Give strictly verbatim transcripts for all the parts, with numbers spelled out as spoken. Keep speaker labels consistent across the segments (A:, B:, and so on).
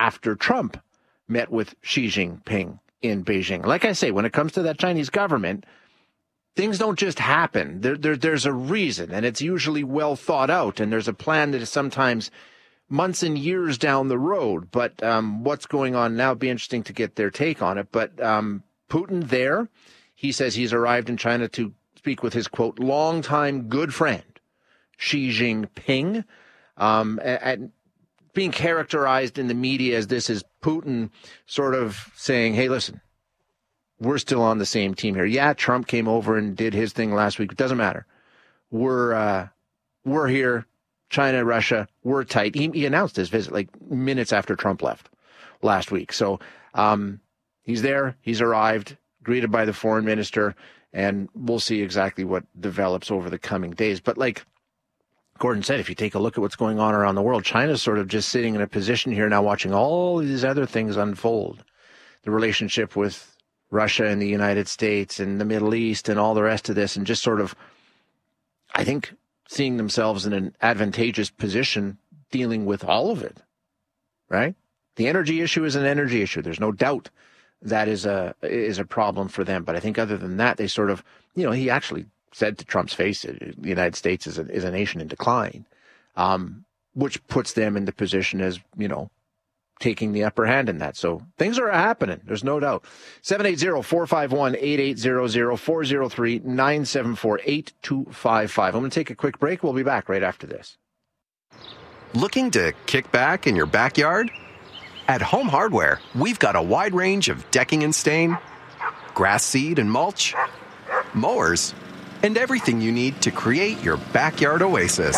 A: after Trump met with Xi Jinping in Beijing. Like I say, when it comes to that Chinese government, things don't just happen. There, there, there's a reason, and it's usually well thought out, and there's a plan that is sometimes months and years down the road. But um, what's going on now, it'd be interesting to get their take on it. But um, Putin there, he says he's arrived in China to speak with his, quote, longtime good friend, Xi Jinping, um, and being characterized in the media as this is Putin sort of saying, hey, listen, we're still on the same team here. Yeah, Trump came over and did his thing last week. It doesn't matter. We're uh, we're here. China, Russia, we're tight. He, he announced his visit like minutes after Trump left last week. So um, he's there. He's arrived, greeted by the foreign minister, and we'll see exactly what develops over the coming days. But like Gordon said, if you take a look at what's going on around the world, China's sort of just sitting in a position here now watching all these other things unfold. The relationship with Russia and the United States and the Middle East and all the rest of this, and just sort of, I think, seeing themselves in an advantageous position dealing with all of it, right? The energy issue is an energy issue. There's no doubt that is a is a problem for them. But I think other than that, they sort of, you know, he actually said to Trump's face, the United States is a, is a nation in decline, um, which puts them in the position as, you know, taking the upper hand in that. So things are happening. There's no doubt. seven eight zero, four five one, eight eight zero zero, four zero three, nine seven four, eight two five five. I'm going to take a quick break. We'll be back right after this.
B: Looking to kick back in your backyard? At Home Hardware, we've got a wide range of decking and stain, grass seed and mulch, mowers, and everything you need to create your backyard oasis.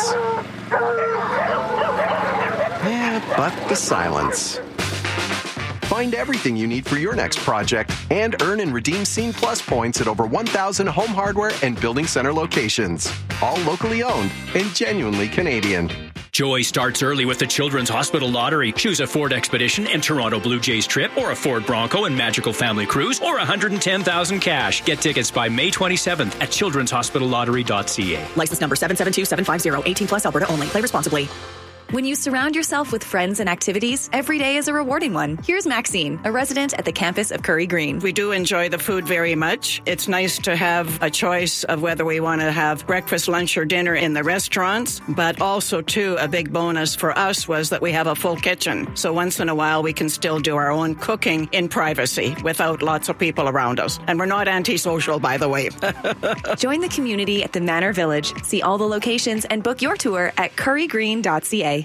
B: Yeah, but the silence. Find everything you need for your next project and earn and redeem Scene Plus points at over one thousand Home Hardware and Building Center locations. All locally owned and genuinely Canadian.
C: Joy starts early with the Children's Hospital Lottery. Choose a Ford Expedition and Toronto Blue Jays trip, or a Ford Bronco and Magical Family Cruise, or one hundred ten thousand cash. Get tickets by May twenty-seventh at children's hospital lottery dot c a.
D: License number seven seven two seven five zero, eighteen plus, Alberta only. Play responsibly.
E: When you surround yourself with friends and activities, every day is a rewarding one. Here's Maxine, a resident at the campus of Curry Green.
F: We do enjoy the food very much. It's nice to have a choice of whether we want to have breakfast, lunch, or dinner in the restaurants. But also, too, a big bonus for us was that we have a full kitchen. So once in a while, we can still do our own cooking in privacy without lots of people around us. And we're not antisocial, by the way.
E: Join the community at the Manor Village. See all the locations and book your tour at curry green dot c a.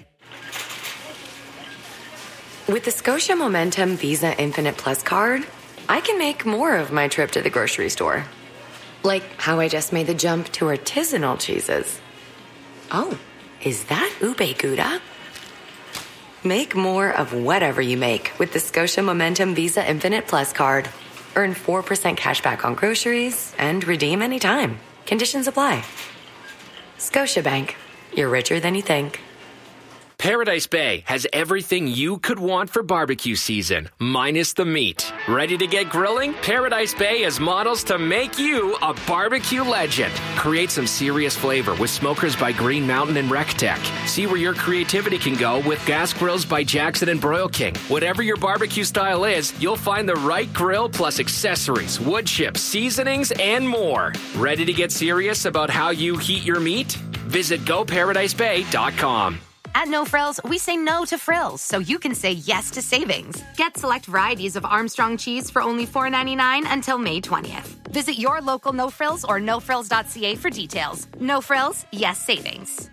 G: With the Scotia Momentum Visa Infinite Plus card, I can make more of my trip to the grocery store. Like how I just made the jump to artisanal cheeses. Oh, is that ube gouda? Make more of whatever you make with the Scotia Momentum Visa Infinite Plus card. Earn four percent cash back on groceries and redeem anytime. Conditions apply. Scotiabank. You're richer than you think.
H: Paradise Bay has everything you could want for barbecue season, minus the meat. Ready to get grilling? Paradise Bay has models to make you a barbecue legend. Create some serious flavor with smokers by Green Mountain and RecTech. See where your creativity can go with gas grills by Jackson and Broil King. Whatever your barbecue style is, you'll find the right grill plus accessories, wood chips, seasonings, and more. Ready to get serious about how you heat your meat? Visit go paradise bay dot com.
I: At No Frills, we say no to frills, so you can say yes to savings. Get select varieties of Armstrong cheese for only four ninety-nine until May twentieth. Visit your local No Frills or no frills dot c a for details. No Frills, yes savings.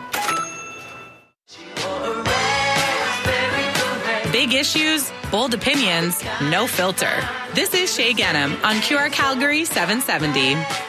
J: Big issues, bold opinions, no filter. This is Shay Ghanem on Q R Calgary seven seventy.